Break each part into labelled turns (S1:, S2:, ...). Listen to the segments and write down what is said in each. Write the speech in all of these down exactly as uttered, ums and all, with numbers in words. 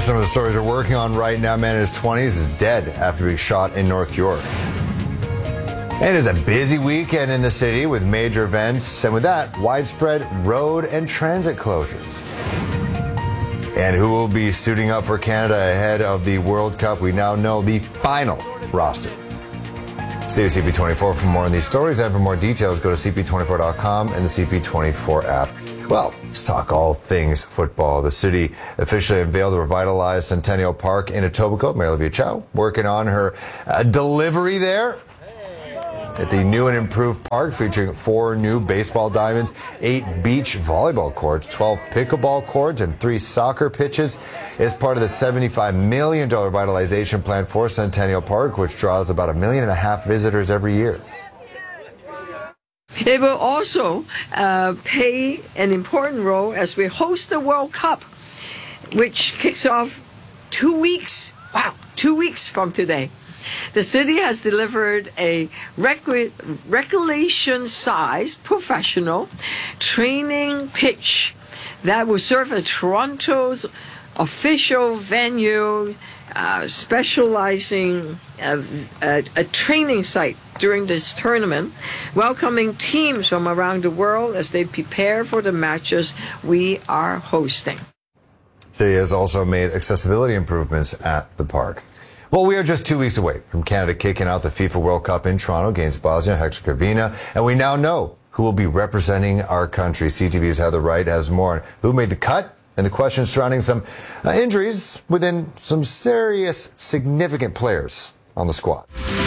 S1: Here's some of the stories we're working on right now. A man in his twenties is dead after being shot in North York. And it's a busy weekend in the city with major events, and with that, widespread road and transit closures. And who will be suiting up for Canada ahead of the World Cup? We now know the final roster. Stay with C P twenty-four for more on these stories, and for more details, go to C P twenty-four dot com and the C P twenty-four app. Well, let's talk all things football. The city officially unveiled the revitalized Centennial Park in Etobicoke. Mary Olivia Chow working on her uh, delivery there at the new and improved park, featuring four new baseball diamonds, eight beach volleyball courts, twelve pickleball courts, and three soccer pitches. It's part of the seventy-five million dollars revitalization plan for Centennial Park, which draws about a million and a half visitors every year.
S2: It will also uh, play an important role as we host the World Cup, which kicks off two weeks, wow, two weeks from today. The city has delivered a regulation-sized professional training pitch that will serve as Toronto's official venue, uh, specializing uh, a, a training site during this tournament, welcoming teams from around the world as they prepare for the matches we are hosting.
S1: The city has also made accessibility improvements at the park. Well, we are just two weeks away from Canada kicking out the FIFA World Cup in Toronto against Bosnia and Herzegovina, and we now know who will be representing our country. C T V's Heather Wright has more on who made the cut and the questions surrounding some uh, injuries within some serious, significant players on the squad.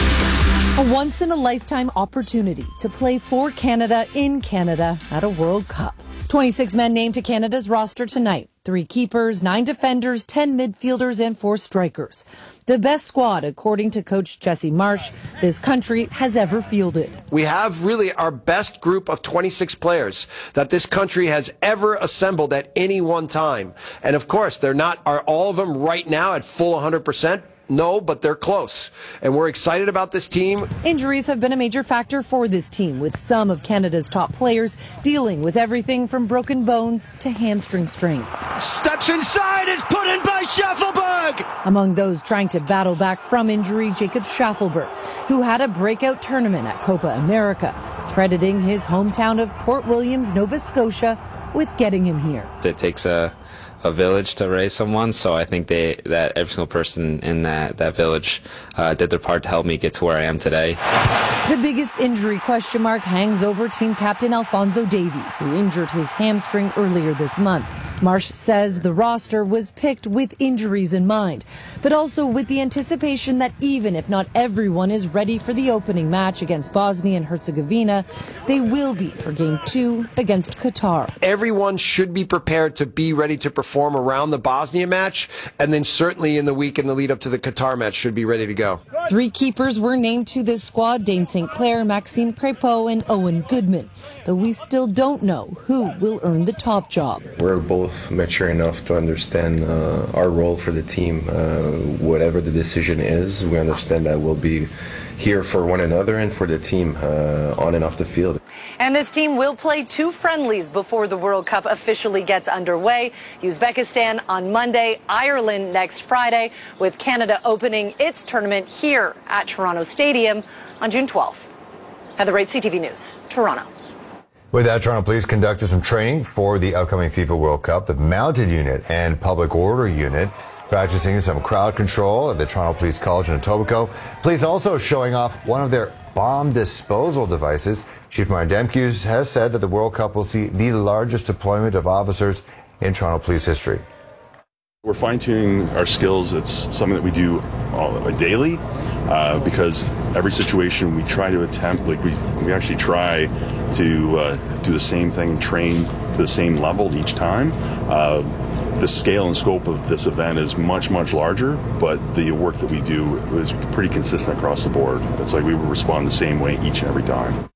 S3: A once-in-a-lifetime opportunity to play for Canada in Canada at a World Cup. twenty-six men named to Canada's roster tonight. Three keepers, nine defenders, ten midfielders, and four strikers. The best squad, according to coach Jesse Marsh, this country has ever fielded.
S4: We have really our best group of twenty-six players that this country has ever assembled at any one time. And of course, they're not, are all of them right now at full one hundred percent? No, but they're close. And we're excited about this team.
S3: Injuries have been a major factor for this team, with some of Canada's top players dealing with everything from broken bones to hamstring strains.
S4: Steps inside, is put in by Schaffelberg!
S3: Among those trying to battle back from injury, Jacob Schaffelberg, who had a breakout tournament at Copa America, crediting his hometown of Port Williams, Nova Scotia, with getting him here.
S5: It takes a a village to raise someone, so I think they that every single person in that that village uh, did their part to help me get to where I am today.
S3: The biggest injury question mark hangs over team captain Alphonso Davies, who injured his hamstring earlier this month. Marsh says the roster was picked with injuries in mind, but also with the anticipation that even if not everyone is ready for the opening match against Bosnia and Herzegovina, they will be for game two against Qatar.
S4: Everyone should be prepared to be ready to perform around the Bosnia match, and then certainly in the week in the lead up to the Qatar match should be ready to go.
S3: Three keepers were named to this squad: Dane Saint Clair, Maxime Crépeau, and Owen Goodman, but we still don't know who will earn the top job.
S6: We're both mature enough to understand uh, our role for the team. Uh, whatever the decision is, we understand that we'll be here for one another and for the team uh, on and off the field.
S7: And this team will play two friendlies before the World Cup officially gets underway. Uzbekistan on Monday, Ireland next Friday, with Canada opening its tournament here at Toronto Stadium on June twelfth. Heather Wright, C T V News, Toronto.
S1: With that, Toronto Police conducted some training for the upcoming FIFA World Cup. The Mounted Unit and Public Order Unit practicing some crowd control at the Toronto Police College in Etobicoke. Police also showing off one of their bomb disposal devices. Chief Myron Demkies has said that the World Cup will see the largest deployment of officers in Toronto Police history.
S8: We're fine-tuning our skills. It's something that we do all, like, daily uh, because every situation we try to attempt, like we, we actually try to uh, do the same thing and train to the same level each time. Uh, the scale and scope of this event is much, much larger, but the work that we do is pretty consistent across the board. It's like we would respond the same way each and every time.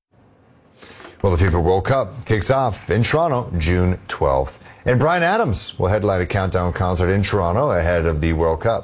S1: Well, the FIFA World Cup kicks off in Toronto June twelfth. And Bryan Adams will headline a countdown concert in Toronto ahead of the World Cup.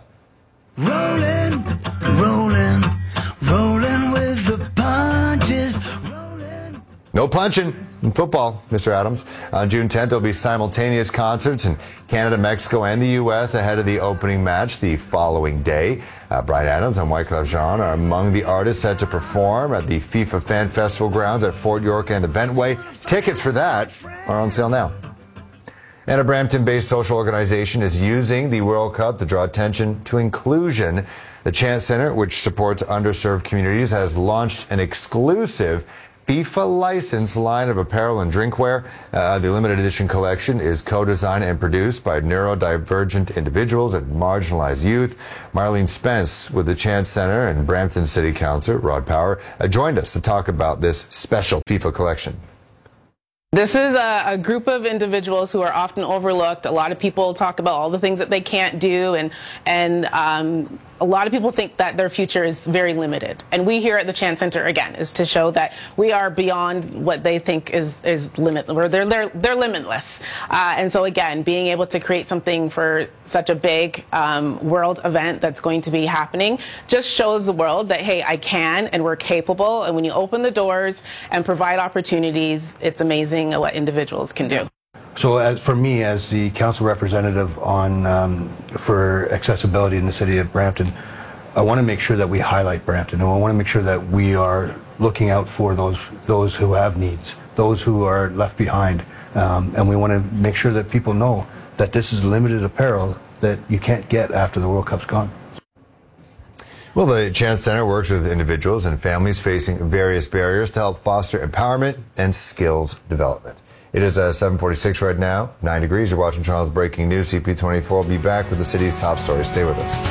S9: Rolling, rolling, rolling with the punches. Rolling.
S1: No punching. In football, Mister Adams, on June tenth, there'll be simultaneous concerts in Canada, Mexico, and the U S ahead of the opening match the following day. Uh, Bryan Adams and Wyclef Jean are among the artists set to perform at the FIFA Fan Festival grounds at Fort York and the Bentway. Tickets for that are on sale now. And a Brampton-based social organization is using the World Cup to draw attention to inclusion. The Chance Center, which supports underserved communities, has launched an exclusive FIFA licensed line of apparel and drinkware. Uh, the limited edition collection is co-designed and produced by neurodivergent individuals and marginalized youth. Marlene Spence with the Chance Center and Brampton City Councilor Rod Power uh, joined us to talk about this special FIFA collection.
S10: This is a, a group of individuals who are often overlooked. A lot of people talk about all the things that they can't do, and and um, a lot of people think that their future is very limited. And we here at the Chance Center, again, is to show that we are beyond what they think is is limit, or they're they're they're limitless. Uh, and so again, being able to create something for such a big um, world event that's going to be happening just shows the world that, hey, I can, and we're capable. And when you open the doors and provide opportunities, it's amazing what individuals can do.
S11: So as for me, as the council representative on um, for accessibility in the city of Brampton, I want to make sure that we highlight Brampton, and I want to make sure that we are looking out for those those who have needs, those who are left behind, um, and we want to make sure that people know that this is limited apparel that you can't get after the World Cup's gone.
S1: Well, the Chance Center works with individuals and families facing various barriers to help foster empowerment and skills development. It is uh, seven forty-six right now, nine degrees. You're watching Toronto's Breaking News. C P twenty-four will be back with the city's top stories. Stay with us.